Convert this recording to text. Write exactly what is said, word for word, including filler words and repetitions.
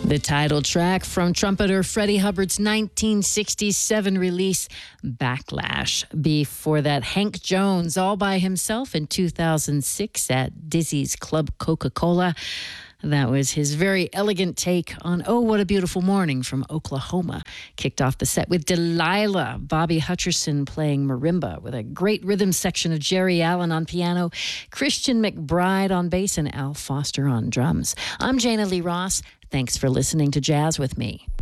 The title track from trumpeter Freddie Hubbard's nineteen sixty-seven release, Backlash. Before that, Hank Jones, all by himself in two thousand six at Dizzy's Club Coca-Cola. That was his very elegant take on Oh, What a Beautiful Morning from Oklahoma. Kicked off the set with Delilah, Bobby Hutcherson playing marimba with a great rhythm section of Jerry Allen on piano, Christian McBride on bass, and Al Foster on drums. I'm Jana Lee Ross. Thanks for listening to Jazz with Me.